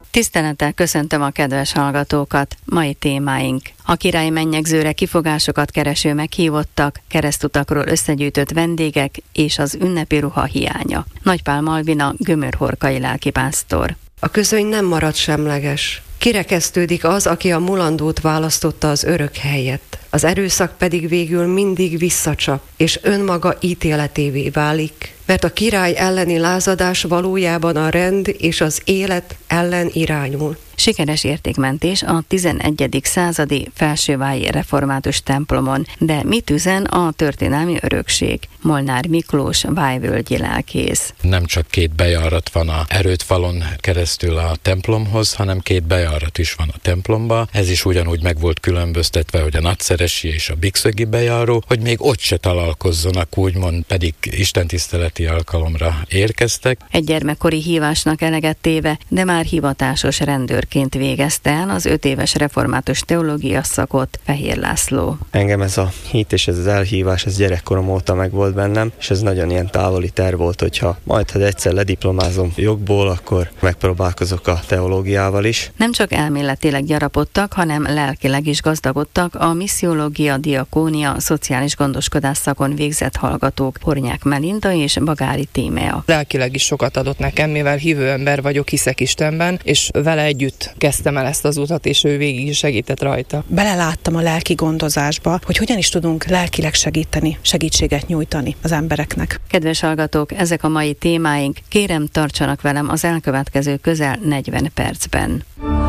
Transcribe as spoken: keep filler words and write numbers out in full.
Tisztelettel köszöntöm a kedves hallgatókat, mai témáink. A király mennyegzőre kifogásokat kereső meghívottak, keresztutakról összegyűjtött vendégek és az ünnepi ruha hiánya. Nagypál Malvina, gömörhorkai lelkipásztor. A közöny nem marad semleges. Kirekesztődik az, aki a mulandót választotta az örök helyett. Az erőszak pedig végül mindig visszacsap, és önmaga ítéletévé válik, mert a király elleni lázadás valójában a rend és az élet ellen irányul. Sikeres értékmentés a tizenegyedik századi Felsővályi református templomon, de mit üzen a történelmi örökség? Molnár Miklós, vájvölgyi lelkész. Nem csak két bejárat van a erődfalon keresztül a templomhoz, hanem két bejárat is van a templomba. Ez is ugyanúgy meg volt különböztetve, hogy a nagyszeresi és a bikszögi bejáró, hogy még ott se találkozzanak, úgymond, pedig istentiszteleti alkalomra érkeztek. Egy gyermekkori hívásnak eleget téve, de már hivatásos rendőrként végezte el az öt éves református teológia szakot Fehér László. Engem ez a hit és ez az elhívás, ez gyerekkorom óta meg volt bennem, és ez nagyon ilyen távoli terv volt, hogyha majd, ha egyszer lediplomázom jogból, akkor megpróbálkozok a teológiával is. Nem csak elméletileg gyarapodtak, hanem lelkileg is gazdagodtak a missziológia, diakónia, szociális gondoskodás szakon végzett hallgatók, Hornyák Melinda és Bagári Tímea. Lelkileg is sokat adott nekem, mivel hívő ember vagyok, hiszek Istenben, és vele együtt kezdtem el ezt az utat, és ő végig is segített rajta. Beleláttam a lelki gondozásba, hogy hogyan is tudunk lelkileg segíteni, segítséget nyújtani az embereknek. Kedves hallgatók, ezek a mai témáink, kérem tartsanak velem az elkövetkező közel negyven percben.